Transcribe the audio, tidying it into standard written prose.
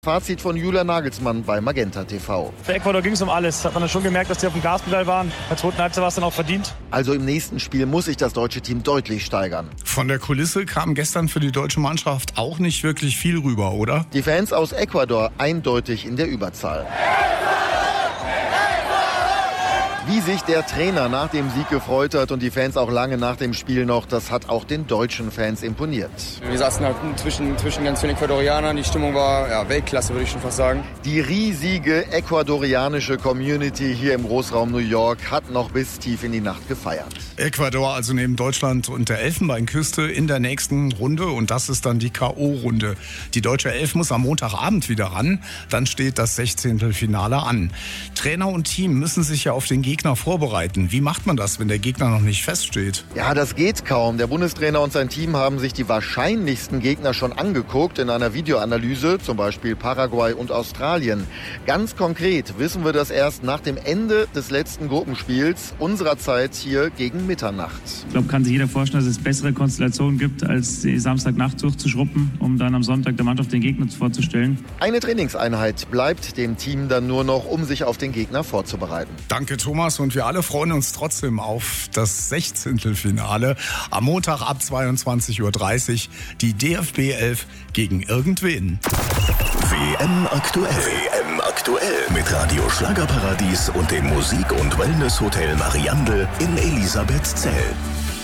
Fazit von Julian Nagelsmann bei Magenta TV. Für Ecuador ging es um alles. Hat man dann schon gemerkt, dass die auf dem Gaspedal waren. In der zweiten Halbzeit war es dann auch verdient. Also im nächsten Spiel muss sich das deutsche Team deutlich steigern. Von der Kulisse kam gestern für die deutsche Mannschaft auch nicht wirklich viel rüber, oder? Die Fans aus Ecuador eindeutig in der Überzahl. Wie sich der Trainer nach dem Sieg gefreut hat und die Fans auch lange nach dem Spiel noch, das hat auch den deutschen Fans imponiert. Wir saßen halt zwischen ganz vielen Ecuadorianern. Die Stimmung war Weltklasse, würde ich schon fast sagen. Die riesige ecuadorianische Community hier im Großraum New York hat noch bis tief in die Nacht gefeiert. Ecuador also neben Deutschland und der Elfenbeinküste in der nächsten Runde und das ist dann die K.O.-Runde. Die deutsche Elf muss am Montagabend wieder ran, dann steht das 16. Finale an. Trainer und Team müssen sich ja auf den Gegner vorbereiten. Wie macht man das, wenn der Gegner noch nicht feststeht? Ja, das geht kaum. Der Bundestrainer und sein Team haben sich die wahrscheinlichsten Gegner schon angeguckt in einer Videoanalyse, zum Beispiel Paraguay und Australien. Ganz konkret wissen wir das erst nach dem Ende des letzten Gruppenspiels unserer Zeit hier gegen Mitternacht. Ich glaube, kann sich jeder vorstellen, dass es bessere Konstellationen gibt, als die Samstagnacht durchzuschruppen, um dann am Sonntag der Mannschaft den Gegner vorzustellen. Eine Trainingseinheit bleibt dem Team dann nur noch, um sich auf den Gegner vorzubereiten. Danke, Thomas. Und wir alle freuen uns trotzdem auf das 16. Finale. Am Montag ab 22.30 Uhr die DFB 11 gegen irgendwen. WM aktuell. WM aktuell. Mit Radio Schlagerparadies und dem Musik- und Wellness-Hotel Mariandel in Elisabethzell.